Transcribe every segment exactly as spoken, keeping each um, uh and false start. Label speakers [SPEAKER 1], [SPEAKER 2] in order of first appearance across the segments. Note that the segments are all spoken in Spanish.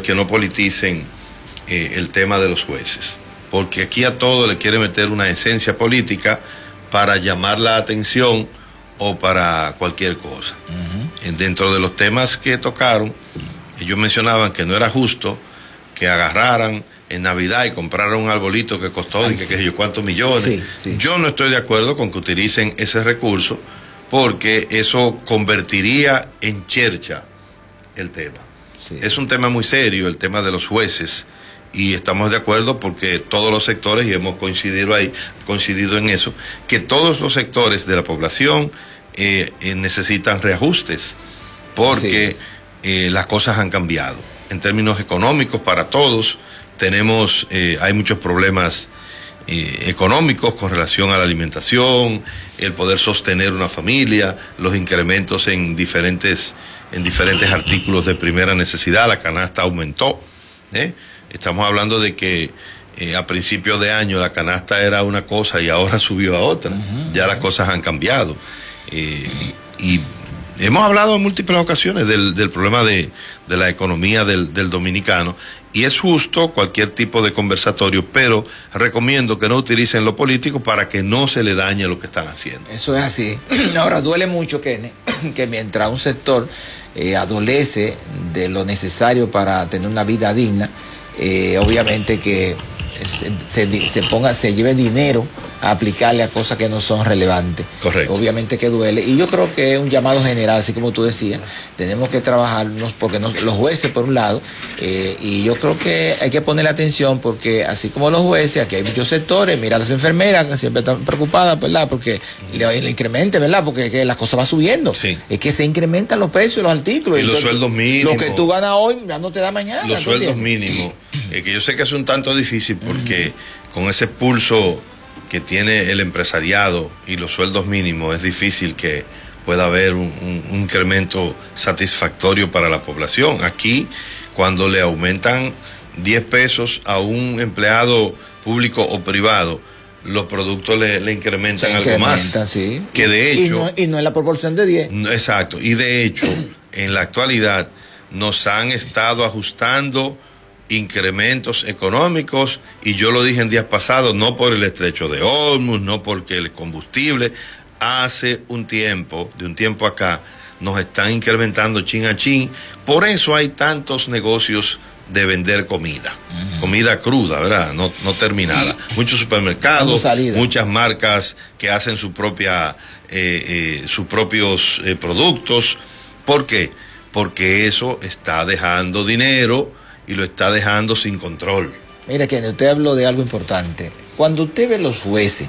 [SPEAKER 1] que no politicen eh, el tema de los jueces, porque aquí a todo le quiere meter una esencia política para llamar la atención o para cualquier cosa. Uh-huh. Dentro de los temas que tocaron, ellos mencionaban que no era justo que agarraran en Navidad y compraran un arbolito que costó Ay, que, sí. que yo cuántos millones. Sí, sí. Yo no estoy de acuerdo con que utilicen ese recurso, porque eso convertiría en chercha el tema. Sí. Es un tema muy serio, el tema de los jueces, y estamos de acuerdo porque todos los sectores, y hemos coincidido ahí, coincidido en eso, que todos los sectores de la población eh, eh, necesitan reajustes, porque sí. eh, las cosas han cambiado. En términos económicos, para todos, tenemos, eh, hay muchos problemas eh, económicos con relación a la alimentación, el poder sostener una familia, los incrementos en diferentes, en diferentes artículos de primera necesidad, la canasta aumentó, ¿eh? Estamos hablando de que eh, a principios de año la canasta era una cosa y ahora subió a otra. Uh-huh. Ya las cosas han cambiado. Eh, y hemos hablado en múltiples ocasiones del, del problema de, de la economía del, del dominicano, y es justo cualquier tipo de conversatorio, pero recomiendo que no utilicen lo político para que no se le dañe lo que están haciendo.
[SPEAKER 2] Eso es así. Ahora, duele mucho, Kenny, que mientras un sector eh, adolece de lo necesario para tener una vida digna, Eh, obviamente que se, se, se ponga, se lleve dinero a aplicarle a cosas que no son relevantes.
[SPEAKER 1] Correcto.
[SPEAKER 2] Obviamente que duele, y yo creo que es un llamado general, así como tú decías, tenemos que trabajarnos, porque nos, los jueces por un lado, eh, y yo creo que hay que ponerle atención, porque así como los jueces, aquí hay muchos sectores, mira las enfermeras que siempre están preocupadas, ¿verdad? Porque le, le incremente, ¿verdad? Porque que las cosas van subiendo,
[SPEAKER 1] sí.
[SPEAKER 2] Es que se incrementan los precios de los artículos.
[SPEAKER 1] Y, y los entonces, sueldos mínimos.
[SPEAKER 2] Lo que tú ganas hoy ya no te da mañana.
[SPEAKER 1] Los sueldos mínimos, eh, que yo sé que es un tanto difícil, porque uh-huh. con ese pulso que tiene el empresariado y los sueldos mínimos, es difícil que pueda haber un, un, un incremento satisfactorio para la población. Aquí, cuando le aumentan diez pesos a un empleado público o privado, los productos le, le incrementan
[SPEAKER 2] Se
[SPEAKER 1] algo más.
[SPEAKER 2] Sí.
[SPEAKER 1] Que de hecho...
[SPEAKER 2] Y no, y no es la proporción de diez.
[SPEAKER 1] No, exacto. Y de hecho, en la actualidad, nos han estado ajustando incrementos económicos, y yo lo dije en días pasados, no por el estrecho de Hormuz, no porque el combustible, hace un tiempo, de un tiempo acá, nos están incrementando chin a chin. Por eso hay tantos negocios de vender comida, uh-huh. comida cruda, ¿verdad? No, no terminada. Muchos supermercados, muchas marcas que hacen su propia, eh, eh, sus propios eh, productos. ¿Por qué? Porque eso está dejando dinero y lo está dejando sin control.
[SPEAKER 2] Mira, que usted habló de algo importante. Cuando usted ve los jueces,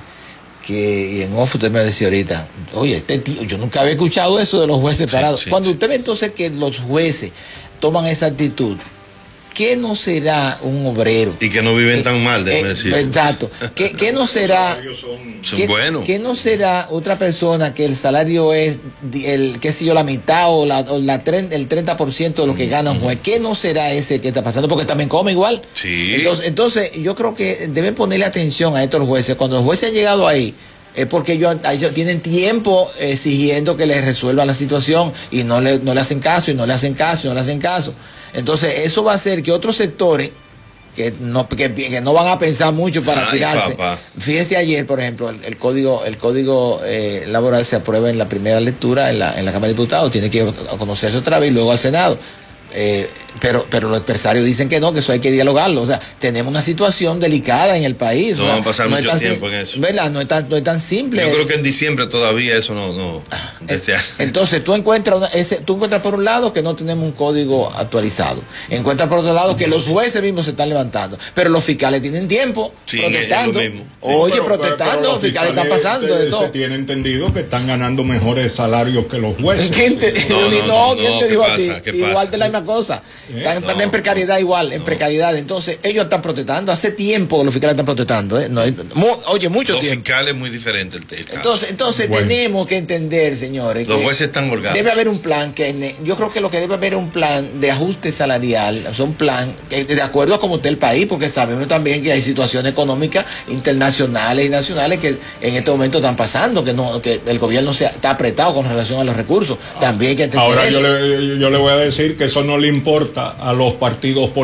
[SPEAKER 2] que y en off usted me decía ahorita, oye, este tío, yo nunca había escuchado eso de los jueces parados. Sí, sí, Cuando sí. usted ve entonces que los jueces toman esa actitud, ¿qué no será un obrero?
[SPEAKER 1] Y que no viven eh, tan mal, déjame eh, decir.
[SPEAKER 2] Exacto. ¿Qué, qué no será?
[SPEAKER 1] son son
[SPEAKER 2] ¿qué,
[SPEAKER 1] buenos.
[SPEAKER 2] ¿Qué no será otra persona que el salario es, el qué sé yo, la mitad o, la, o la el treinta por ciento de lo que gana un juez? ¿Qué no será ese que está pasando? Porque también come igual.
[SPEAKER 1] Sí.
[SPEAKER 2] Entonces, entonces yo creo que deben ponerle atención a estos jueces. Cuando los jueces han llegado ahí, es porque ellos, ellos tienen tiempo exigiendo que les resuelvan la situación, y no le, no le hacen caso, y no le hacen caso, y no le hacen caso. Entonces eso va a hacer que otros sectores que no, que, que no van a pensar mucho para Ay, tirarse. Papá. Fíjense ayer, por ejemplo, el, el código, el código eh, laboral se aprueba en la primera lectura en la, en la Cámara de Diputados, tiene que conocerse otra vez y luego al Senado. Eh, pero pero los empresarios dicen que no, que eso hay que dialogarlo. O sea, tenemos una situación delicada en el país.
[SPEAKER 1] No
[SPEAKER 2] o sea,
[SPEAKER 1] va a pasar
[SPEAKER 2] no
[SPEAKER 1] mucho
[SPEAKER 2] tan,
[SPEAKER 1] tiempo en eso.
[SPEAKER 2] ¿Verdad? No es tan, no es tan simple.
[SPEAKER 1] Yo creo que en diciembre todavía eso no... no
[SPEAKER 2] este Entonces tú encuentras, una, ese, tú encuentras por un lado que no tenemos un código actualizado. Encuentras por otro lado que los jueces mismos se están levantando. Pero los fiscales tienen tiempo
[SPEAKER 1] sí,
[SPEAKER 2] protestando.
[SPEAKER 1] Sí,
[SPEAKER 2] Oye,
[SPEAKER 3] pero,
[SPEAKER 2] protestando,
[SPEAKER 3] pero, pero
[SPEAKER 2] los fiscales están pasando
[SPEAKER 3] se,
[SPEAKER 2] de todo.
[SPEAKER 3] Se tiene entendido que están ganando mejores salarios que los jueces.
[SPEAKER 2] ¿Quién te,
[SPEAKER 1] no, no, no,
[SPEAKER 2] no, ¿quién
[SPEAKER 1] no,
[SPEAKER 2] te dijo
[SPEAKER 1] pasa,
[SPEAKER 2] a ti? Igual
[SPEAKER 1] pasa?
[SPEAKER 2] de la misma cosa.
[SPEAKER 3] ¿Eh?
[SPEAKER 2] Están,
[SPEAKER 1] no,
[SPEAKER 2] están en precariedad igual, en
[SPEAKER 1] no.
[SPEAKER 2] precariedad. Entonces, ellos están protestando. Hace tiempo que los fiscales están protestando. ¿eh? No, mu, oye, mucho
[SPEAKER 1] los
[SPEAKER 2] tiempo.
[SPEAKER 1] Los fiscales es muy diferente el, el caso.
[SPEAKER 2] Entonces, entonces
[SPEAKER 3] bueno.
[SPEAKER 2] tenemos que entender, señores.
[SPEAKER 1] Los
[SPEAKER 2] que
[SPEAKER 1] jueces están holgados.
[SPEAKER 2] Debe haber un plan que yo creo que lo que debe haber es un plan de ajuste salarial, o sea, un plan que, de acuerdo a cómo esté el país, porque sabemos también que hay situaciones económicas internacionales y nacionales que en este momento están pasando, que no que el gobierno se, está apretado con relación a los recursos. También hay que entender
[SPEAKER 3] Ahora
[SPEAKER 2] eso.
[SPEAKER 3] Yo le, yo le voy a decir que eso no le importa a los partidos políticos.